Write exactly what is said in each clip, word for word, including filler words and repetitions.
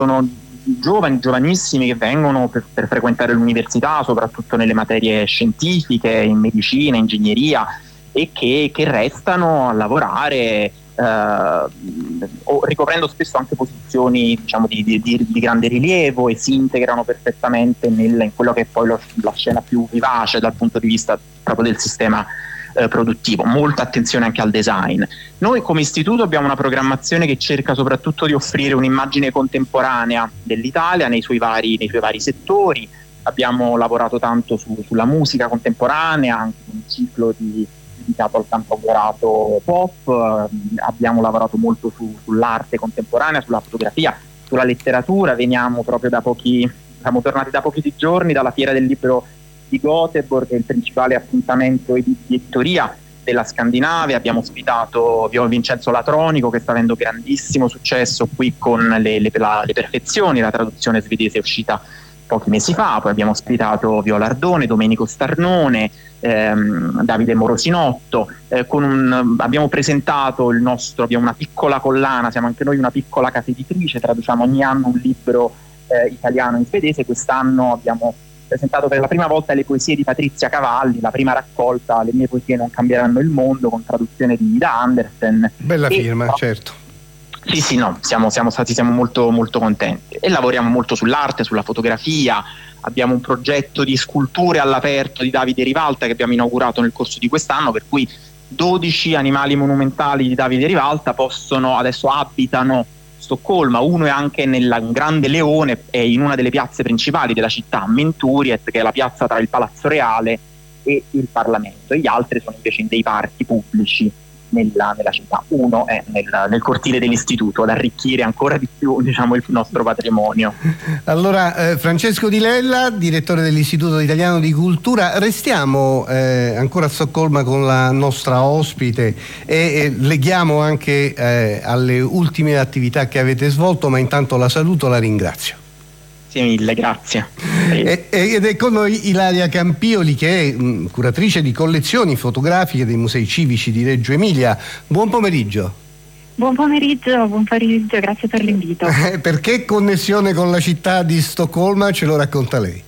sono giovani, giovanissimi che vengono per, per frequentare l'università, soprattutto nelle materie scientifiche, in medicina, ingegneria, e che, che restano a lavorare eh, ricoprendo spesso anche posizioni, diciamo, di, di, di grande rilievo, e si integrano perfettamente nel, in quello che è poi lo, la scena più vivace dal punto di vista proprio del sistema eh, produttivo. Molta attenzione anche al design. Noi come istituto abbiamo una programmazione che cerca soprattutto di offrire un'immagine contemporanea dell'Italia nei suoi vari, nei suoi vari settori. Abbiamo lavorato tanto su, sulla musica contemporanea, anche un ciclo di dedicato al cantautorato pop, eh, abbiamo lavorato molto su, sull'arte contemporanea, sulla fotografia, sulla letteratura. Veniamo proprio da pochi, siamo tornati da pochi giorni dalla Fiera del Libro di Göteborg, che è il principale appuntamento di editoria della Scandinavia. Abbiamo ospitato Vincenzo Latronico, che sta avendo grandissimo successo qui con le, le, la, le perfezioni, la traduzione svedese è uscita pochi mesi fa. Poi abbiamo ospitato Viola Ardone, Domenico Starnone, ehm, Davide Morosinotto, eh, con un, abbiamo presentato il nostro, abbiamo una piccola collana, siamo anche noi una piccola casa editrice, traduciamo ogni anno un libro eh, italiano in svedese. Quest'anno abbiamo presentato per la prima volta le poesie di Patrizia Cavalli, la prima raccolta Le mie poesie non cambieranno il mondo, con traduzione di Ida Andersen. Bella e, firma, no, certo. Sì, sì, no, siamo, siamo stati siamo molto, molto contenti, e lavoriamo molto sull'arte, sulla fotografia. Abbiamo un progetto di sculture all'aperto di Davide Rivalta che abbiamo inaugurato nel corso di quest'anno, per cui dodici animali monumentali di Davide Rivalta possono, adesso abitano Stoccolma. Uno è anche nel Grande Leone, è in una delle piazze principali della città, Menturiet, che è la piazza tra il Palazzo Reale e il Parlamento, e gli altri sono invece in dei parchi pubblici nella, nella città. Uno è nel, nel cortile dell'istituto, ad arricchire ancora di più, diciamo, il nostro patrimonio. Allora, eh, Francesco Di Lella, direttore dell'Istituto Italiano di Cultura, restiamo eh, ancora a Stoccolma con la nostra ospite e eh, leghiamo anche eh, alle ultime attività che avete svolto, ma intanto la saluto, la ringrazio. Grazie mille, grazie. E, ed è con noi Ilaria Campioli, che è mh, curatrice di collezioni fotografiche dei musei civici di Reggio Emilia. Buon pomeriggio. Buon pomeriggio, buon pomeriggio, grazie per l'invito. Perché connessione con la città di Stoccolma? Ce lo racconta lei.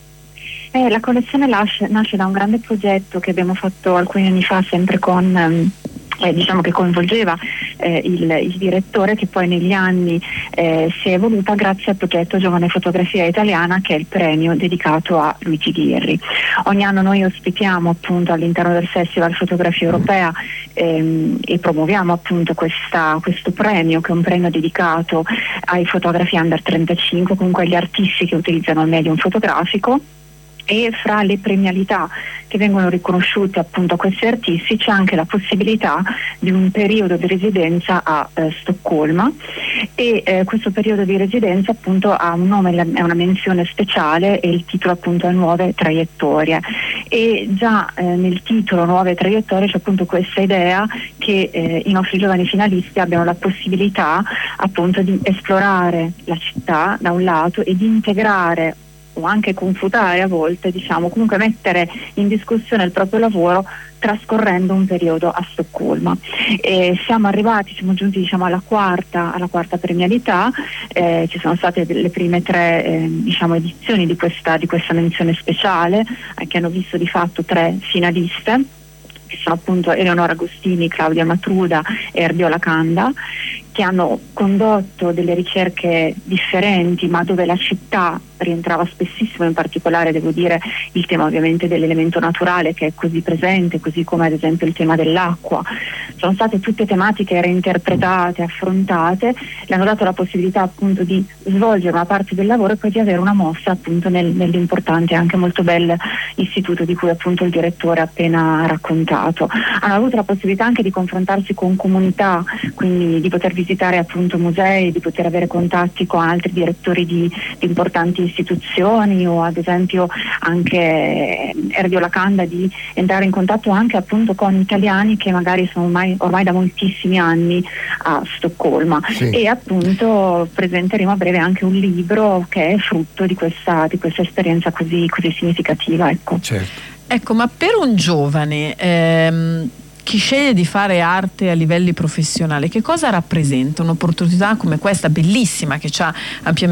Eh, la collezione nasce, nasce da un grande progetto che abbiamo fatto alcuni anni fa, sempre con... Um, Eh, diciamo che coinvolgeva eh, il, il direttore, che poi negli anni eh, si è evoluta grazie al progetto Giovane Fotografia Italiana, che è il premio dedicato a Luigi Ghirri. Ogni anno noi ospitiamo appunto all'interno del Festival Fotografia Europea ehm, e promuoviamo appunto questa, questo premio, che è un premio dedicato ai fotografi under trentacinque, comunque agli artisti che utilizzano il medium fotografico. E fra le premialità che vengono riconosciute appunto a questi artisti c'è anche la possibilità di un periodo di residenza a eh, Stoccolma, e eh, questo periodo di residenza appunto ha un nome, è una menzione speciale, e il titolo appunto è Nuove Traiettorie. E già eh, nel titolo Nuove Traiettorie c'è appunto questa idea che eh, i nostri giovani finalisti abbiano la possibilità appunto di esplorare la città da un lato e di integrare o anche confutare a volte, diciamo, comunque mettere in discussione il proprio lavoro trascorrendo un periodo a Stoccolma. E siamo arrivati, siamo giunti diciamo alla quarta, alla quarta premialità, eh, ci sono state le prime tre eh, diciamo edizioni di questa, di questa menzione speciale, eh, che hanno visto di fatto tre finaliste, che sono appunto Eleonora Agostini, Claudia Matruda e Erdiola Canda, che hanno condotto delle ricerche differenti, ma dove la città rientrava spessissimo, in particolare devo dire il tema ovviamente dell'elemento naturale, che è così presente, così come ad esempio il tema dell'acqua. Sono state tutte tematiche reinterpretate, affrontate, le hanno dato la possibilità appunto di svolgere una parte del lavoro e poi di avere una mossa appunto nel, nell'importante e anche molto bel istituto di cui appunto il direttore ha appena raccontato. Hanno avuto la possibilità anche di confrontarsi con comunità, quindi di poter visitare appunto musei, di poter avere contatti con altri direttori di, di importanti istituzioni, o ad esempio anche Erdiola Canda di entrare in contatto anche appunto con italiani che magari sono ormai, ormai da moltissimi anni a Stoccolma. Sì. E appunto presenteremo a breve anche un libro che è frutto di questa, di questa esperienza così, così significativa. Ecco. Certo. Ecco, ma per un giovane ehm, chi sceglie di fare arte a livelli professionali, che cosa rappresenta un'opportunità come questa bellissima, che ci ha ampiamente